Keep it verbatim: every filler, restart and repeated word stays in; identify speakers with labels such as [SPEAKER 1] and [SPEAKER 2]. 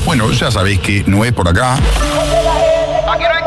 [SPEAKER 1] Bueno, ya sabéis que no es por acá.
[SPEAKER 2] Aquí no hay